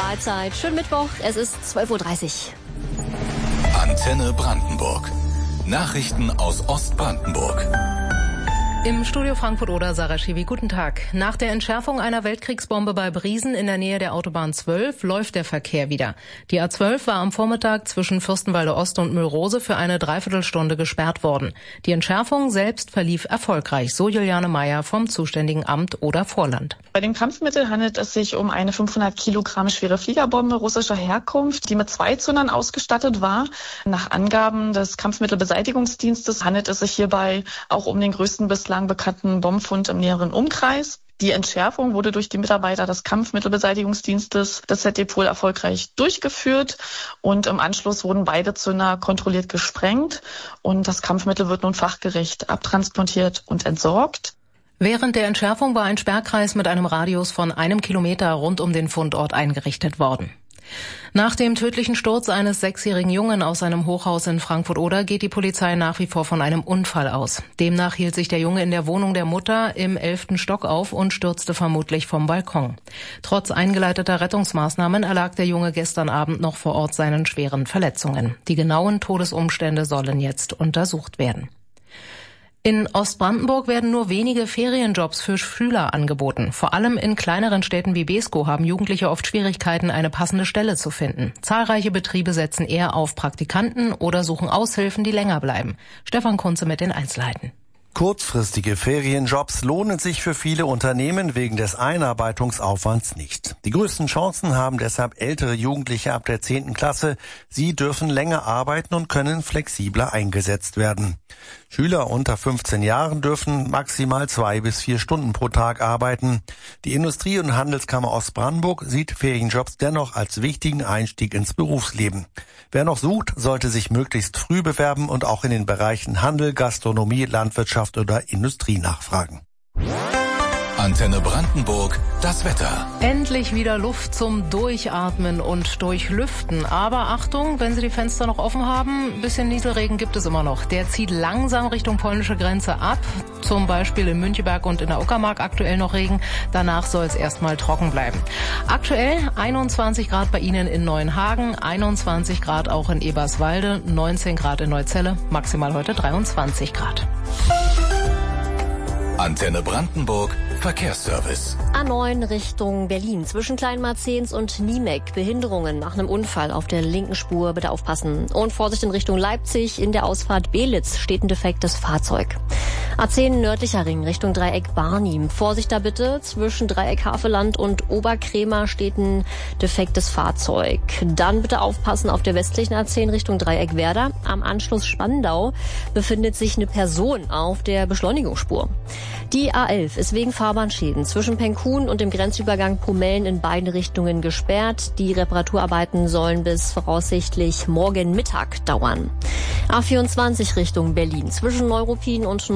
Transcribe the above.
Mahlzeit. Schönen Mittwoch, es ist 12:30 Uhr. Antenne Brandenburg. Nachrichten aus Ostbrandenburg. Im Studio Frankfurt-Oder, Sarah Schiwi, guten Tag. Nach der Entschärfung einer Weltkriegsbombe bei Briesen in der Nähe der Autobahn 12 läuft der Verkehr wieder. Die A12 war am Vormittag zwischen Fürstenwalde Ost und Mühlrose für eine Dreiviertelstunde gesperrt worden. Die Entschärfung selbst verlief erfolgreich, so Juliane Meyer vom zuständigen Amt Oder-Vorland. Bei dem Kampfmittel handelt es sich um eine 500 Kilogramm schwere Fliegerbombe russischer Herkunft, die mit 2 Zündern ausgestattet war. Nach Angaben des Kampfmittelbeseitigungsdienstes handelt es sich hierbei auch um den größten bislang bekannten Bombenfund im näheren Umkreis. Die Entschärfung wurde durch die Mitarbeiter des Kampfmittelbeseitigungsdienstes des ZDPol erfolgreich durchgeführt und im Anschluss wurden beide Zünder kontrolliert gesprengt und das Kampfmittel wird nun fachgerecht abtransportiert und entsorgt. Während der Entschärfung war ein Sperrkreis mit einem Radius von 1 Kilometer rund um den Fundort eingerichtet worden. Nach dem tödlichen Sturz eines 6-jährigen Jungen aus einem Hochhaus in Frankfurt-Oder geht die Polizei nach wie vor von einem Unfall aus. Demnach hielt sich der Junge in der Wohnung der Mutter im 11. Stock auf und stürzte vermutlich vom Balkon. Trotz eingeleiteter Rettungsmaßnahmen erlag der Junge gestern Abend noch vor Ort seinen schweren Verletzungen. Die genauen Todesumstände sollen jetzt untersucht werden. In Ostbrandenburg werden nur wenige Ferienjobs für Schüler angeboten. Vor allem in kleineren Städten wie Beeskow haben Jugendliche oft Schwierigkeiten, eine passende Stelle zu finden. Zahlreiche Betriebe setzen eher auf Praktikanten oder suchen Aushilfen, die länger bleiben. Stefan Kunze mit den Einzelheiten. Kurzfristige Ferienjobs lohnen sich für viele Unternehmen wegen des Einarbeitungsaufwands nicht. Die größten Chancen haben deshalb ältere Jugendliche ab der 10. Klasse. Sie dürfen länger arbeiten und können flexibler eingesetzt werden. Schüler unter 15 Jahren dürfen maximal 2 bis 4 Stunden pro Tag arbeiten. Die Industrie- und Handelskammer Ostbrandenburg sieht Ferienjobs dennoch als wichtigen Einstieg ins Berufsleben. Wer noch sucht, sollte sich möglichst früh bewerben und auch in den Bereichen Handel, Gastronomie, Landwirtschaft oder Industrie nachfragen. Antenne Brandenburg, das Wetter. Endlich wieder Luft zum Durchatmen und Durchlüften. Aber Achtung, wenn Sie die Fenster noch offen haben, ein bisschen Nieselregen gibt es immer noch. Der zieht langsam Richtung polnische Grenze ab. Zum Beispiel in Müncheberg und in der Uckermark aktuell noch Regen. Danach soll es erstmal trocken bleiben. Aktuell 21 Grad bei Ihnen in Neuenhagen, 21 Grad auch in Eberswalde, 19 Grad in Neuzelle, maximal heute 23 Grad. Antenne Brandenburg, Verkehrsservice. A9 Richtung Berlin zwischen Kleinmarzens und Niemek. Behinderungen nach einem Unfall auf der linken Spur, bitte aufpassen. Und Vorsicht in Richtung Leipzig, in der Ausfahrt Belitz steht ein defektes Fahrzeug. A10 nördlicher Ring Richtung Dreieck Barnim. Vorsicht da bitte, zwischen Dreieck Havelland und Oberkrämer steht ein defektes Fahrzeug. Dann bitte aufpassen auf der westlichen A10 Richtung Dreieck Werder. Am Anschluss Spandau befindet sich eine Person auf der Beschleunigungsspur. Die A11 ist wegen Fahrbahnschäden zwischen Penkhuhn und dem Grenzübergang Pomellen in beiden Richtungen gesperrt. Die Reparaturarbeiten sollen bis voraussichtlich morgen Mittag dauern. A24 Richtung Berlin zwischen Neuruppin und